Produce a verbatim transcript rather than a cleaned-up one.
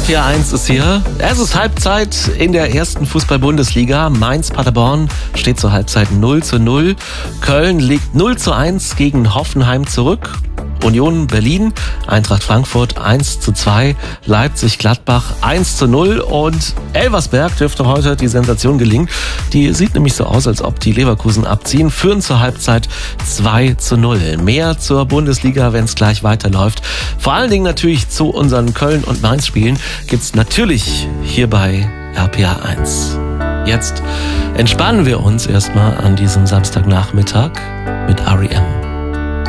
P R eins ist hier. Es ist Halbzeit in der ersten Fußball-Bundesliga. Mainz-Paderborn steht zur Halbzeit null zu null. Köln liegt null zu eins gegen Hoffenheim zurück. Union Berlin, Eintracht Frankfurt eins zu zwei, Leipzig-Gladbach eins zu null und Elversberg dürfte heute die Sensation gelingen. Die sieht nämlich so aus, als ob die Leverkusen abziehen, führen zur Halbzeit zwei zu null. Mehr zur Bundesliga, wenn es gleich weiterläuft. Vor allen Dingen natürlich zu unseren Köln- und Mainz-Spielen gibt's natürlich hier bei R P R eins. Jetzt entspannen wir uns erstmal an diesem Samstagnachmittag mit R E M.